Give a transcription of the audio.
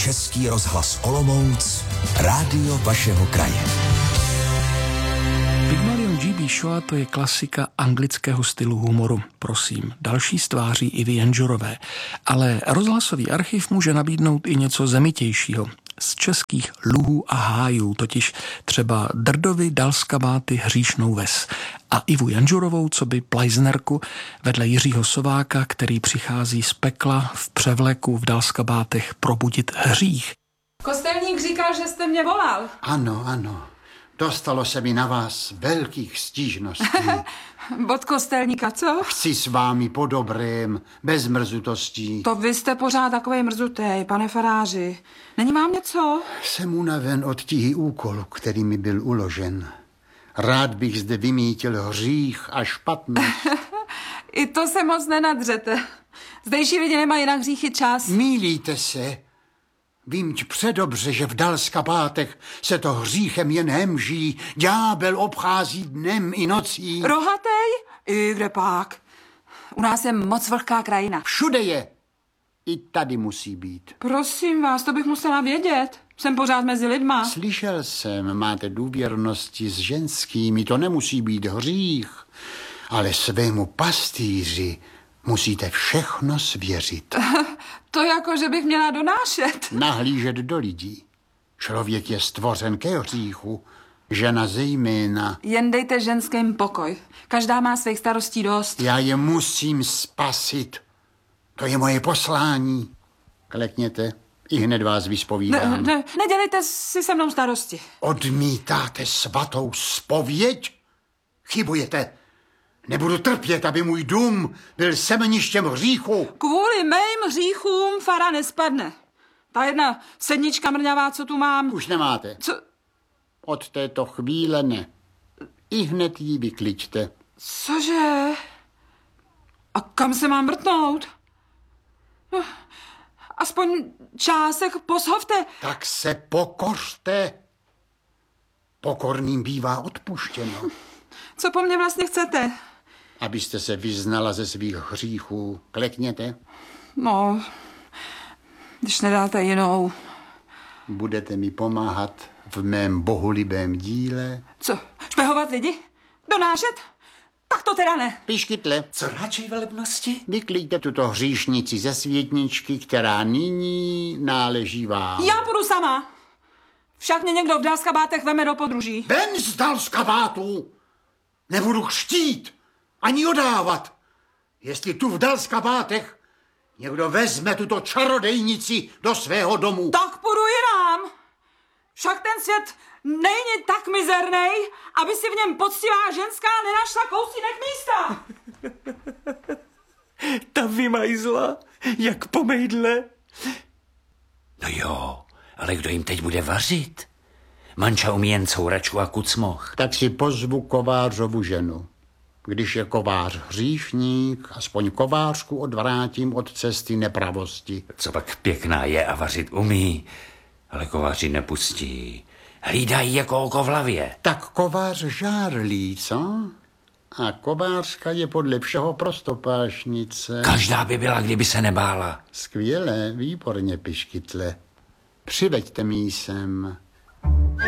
Český rozhlas Olomouc, rádio vašeho kraje. Pygmalion G.B. Shaw, to je klasika anglického stylu humoru. Prosím, další stváří Ivy Janžorové. Ale rozhlasový archiv může nabídnout i něco zemitějšího. Z českých luhů a hájů, totiž třeba Drdovi Dalskabáty hříšnou ves. A Ivu Janžorovou, coby plajznerku, vedle Jiřího Sováka, který přichází z pekla v převleku v Dalskabátech probudit hřích. Kostelník říkal, že jste mě volal. Ano. Dostalo se mi na vás velkých stížností. Od kostelníka, co? Chci s vámi po dobrém, bez mrzutostí. To vy jste pořád takovej mrzutej, pane faráři. Není vám něco? Jsem unaven od tíhy úkolu, který mi byl uložen. Rád bych zde vymítil hřích a špatnost. I to se moc nenadřete. Zdejší lidi nemají na hříchy čas. Mýlíte se. Vím předobře, že v Dalskabátech se to hříchem jen hemží, ďábel obchází dnem i nocí. Rohatej? I kde pak? U nás je moc vlhká krajina. Všude je. I tady musí být. Prosím vás, to bych musela vědět. Jsem pořád mezi lidma. Slyšel jsem, máte důvěrnosti s ženskými, to nemusí být hřích, ale svému pastýři musíte všechno svěřit. To jako, že bych měla donášet. Nahlížet do lidí. Člověk je stvořen ke hříchu, žena zejména. Jen dejte ženským pokoj. Každá má svých starostí dost. Já je musím spasit. To je moje poslání. Klekněte, i hned vás vyspovídám. Nedělejte si se mnou starosti. Odmítáte svatou zpověď? Chybujete. Nebudu trpět, aby můj dům byl semeništěm hříchu. Kvůli mým hříchům fara nespadne. Ta jedna sednička mrňavá, co tu mám. Už nemáte. Co? Od této chvíle ne. I hned ji vykličte. Cože? A kam se mám vrtnout? No, aspoň čásek poshovte. Tak se pokořte. Pokorným bývá odpuštěno. Co po mně vlastně chcete? Abyste se vyznala ze svých hříchů. Klekněte. No, když nedáte jinou. Budete mi pomáhat v mém bohulibém díle. Co, špehovat lidi? Donášet? Tak to teda ne. Piškytle. Co radši, velebnosti? Vyklíďte tuto hříšnici ze světničky, která nyní náleží vám. Já půjdu sama. Však mě někdo v Dalskabátech veme do podruží. Ven z Dalskabátů! Nebudu chtít ani odávat, jestli tu v Dalskabátech někdo vezme tuto čarodejnici do svého domu. Tak půjdu jinam. Však ten svět není tak mizernej, aby si v něm poctivá ženská nenašla kousínek místa. Ta vymajzla, jak po mejdle. No jo, ale kdo jim teď bude vařit? Manča umí jen couračku a kucmoch. Tak si pozvu kovářovu ženu. Když je kovář hříšník, aspoň kovářku odvrátím od cesty nepravosti. Co pak pěkná je a vařit umí, ale kováři nepustí. Hlídají jako oko v hlavě. Tak kovář žárlí, co? A kovářka je podle všeho prostopášnice. Každá by byla, kdyby se nebála. Skvěle, výborně, Piškytle. Přiveďte mi ji sem.